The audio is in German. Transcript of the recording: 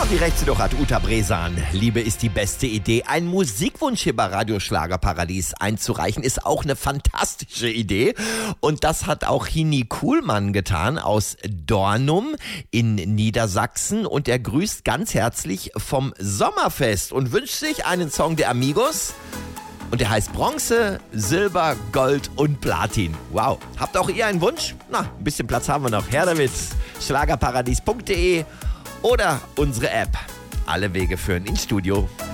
Und die Rechte doch hat Uta Bresan. Liebe ist die beste Idee. Ein Musikwunsch hier bei Radio Schlagerparadies einzureichen, ist auch eine fantastische Idee. Und das hat auch Hini Kuhlmann getan aus Dornum in Niedersachsen. Und er grüßt ganz herzlich vom Sommerfest und wünscht sich einen Song der Amigos. Und der heißt Bronze, Silber, Gold und Platin. Wow. Habt auch ihr einen Wunsch? Na, ein bisschen Platz haben wir noch. Her damit. Schlagerparadies.de oder unsere App. Alle Wege führen ins Studio.